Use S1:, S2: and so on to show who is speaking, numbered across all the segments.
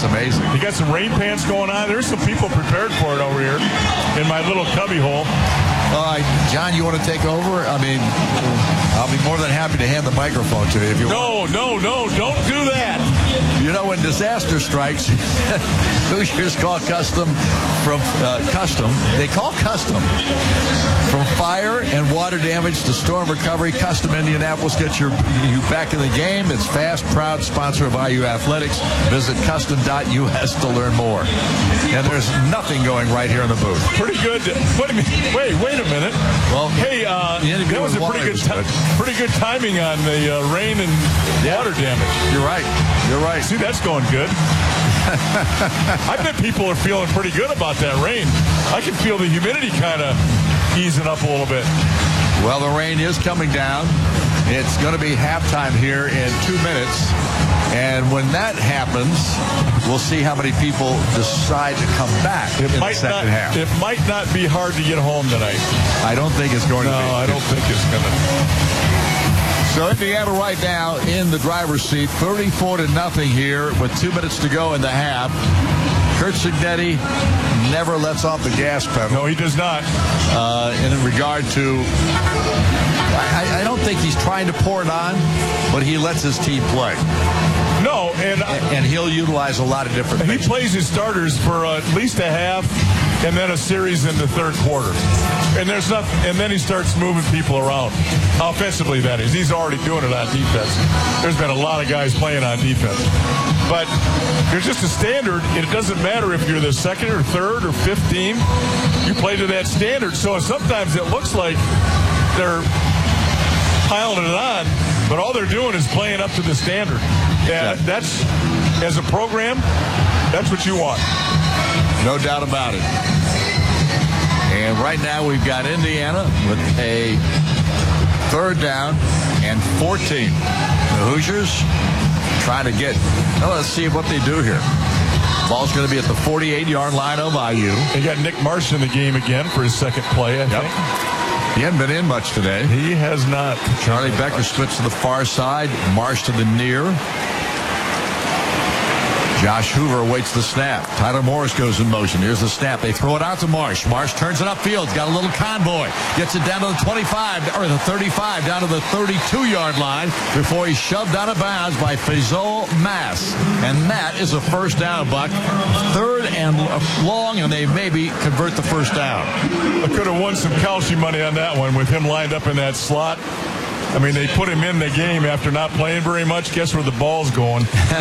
S1: It's amazing.
S2: You got some rain pants going on. There's some people prepared for it over here in my little cubby hole.
S1: John, you want to take over? I mean, I'll be more than happy to hand the microphone to you if you want.
S2: No, don't do that.
S1: You know, when disaster strikes, Hoosiers call custom from custom. They call custom from fire and water damage to storm recovery. Custom Indianapolis gets you back in the game. It's fast, proud sponsor of IU Athletics. Visit custom.us to learn more. And there's nothing going right here in the booth.
S2: Pretty good. Wait a minute.
S1: Well,
S2: hey, that was a pretty good timing on the rain and water damage.
S1: You're right.
S2: See, that's going good. I bet people are feeling pretty good about that rain. I can feel the humidity kind of easing up a little bit.
S1: Well, the rain is coming down. It's going to be halftime here in 2 minutes. And when that happens, we'll see how many people decide to come back in the second half.
S2: It might not be hard to get home tonight.
S1: I don't think it's going to be.
S2: No, I don't think it's going to.
S1: So Indiana right now in the driver's seat, 34-0 here with 2 minutes to go in the half. Curt Cignetti never lets off the gas pedal.
S2: No, he does not.
S1: In regard to, I don't think he's trying to pour it on, but he lets his team play.
S2: No,
S1: and he'll utilize a lot of different things.
S2: He plays his starters for at least a half and then a series in the third quarter. And then he starts moving people around. Offensively, that is. He's already doing it on defense. There's been a lot of guys playing on defense. But there's just a standard. It doesn't matter if you're the second or third or fifth team. You play to that standard. So sometimes it looks like they're piling it on, but all they're doing is playing up to the standard. Yeah, that's, as a program, that's what you want.
S1: No doubt about it. And right now we've got Indiana with a third down and 14. The Hoosiers trying to get, let's see what they do here. Ball's going to be at the 48-yard line of IU.
S2: They got Nick Marsh in the game again for his second play, I think.
S1: He hasn't been in much today.
S2: He has not.
S1: Charlie Becker splits to the far side. Marsh to the near. Josh Hoover awaits the snap. Tyler Morris goes in motion. Here's the snap. They throw it out to Marsh. Marsh turns it upfield. Got a little convoy. Gets it down to the 25, or the 35, down to the 32-yard line before he's shoved out of bounds by Faisal Mass. And that is a first down, Buck. Third and long, and they maybe convert the first down.
S2: I could have won some Kalshi money on that one with him lined up in that slot. I mean, they put him in the game after not playing very much. Guess where the ball's going?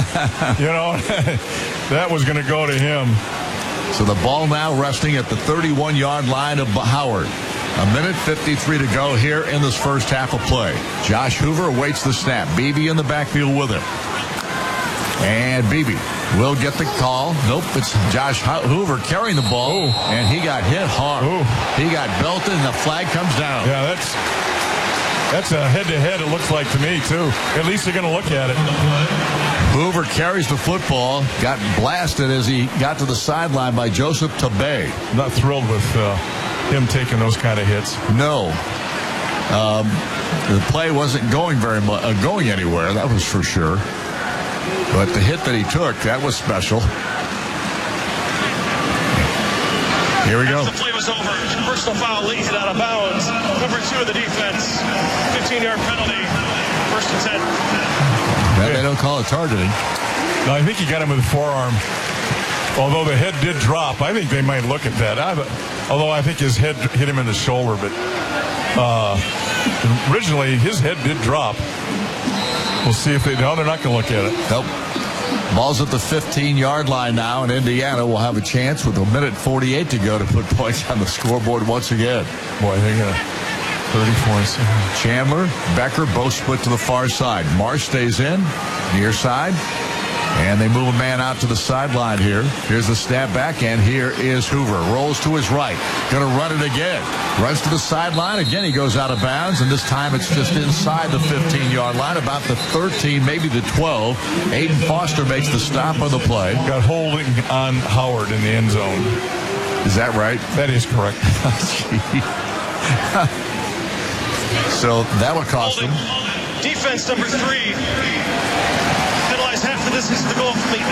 S2: That was going to go to him.
S1: So the ball now resting at the 31-yard line of Howard. 1:53 to go here in this first half of play. Josh Hoover awaits the snap. Beebe in the backfield with him. And Beebe will get the call. Nope, it's Josh Hoover carrying the ball.
S2: Ooh.
S1: And he got hit hard.
S2: Ooh.
S1: He got belted, and the flag comes down.
S2: Yeah, that's a head-to-head, it looks like to me, too. At least they're going to look at it.
S1: Hoover carries the football, got blasted as he got to the sideline by Joseph Tabay.
S2: Not thrilled with him taking those kind of hits.
S1: No. The play wasn't going going anywhere, that was for sure. But the hit that he took, that was special. Here we go.
S3: The play was over. Personal foul, Lee hit out of bounds. Number 2 of the defense. 15-yard penalty. First and 10.
S1: They don't call it targeting.
S2: No, I think he got him with the forearm. Although the head did drop, I think they might look at that. Although I think his head hit him in the shoulder, but originally his head did drop. We'll see if they're not going to look at it.
S1: Nope. Ball's at the 15-yard line now, and Indiana will have a chance with 1:48 to go to put points on the scoreboard once again.
S2: Boy, they're going to 30 points.
S1: Chandler, Becker, both split to the far side. Marsh stays in, near side, and they move a man out to the sideline here. Here's the snap back, and here is Hoover. Rolls to his right. Going to run it again. Runs to the sideline. Again, he goes out of bounds, and this time it's just inside the 15-yard line, about the 13, maybe the 12. Aiden Foster makes the stop on the play.
S2: Got holding on Howard in the end zone.
S1: Is that right?
S2: That is correct.
S1: So that will cost them.
S3: Defense number 3. Penalized half the distance to the goal from the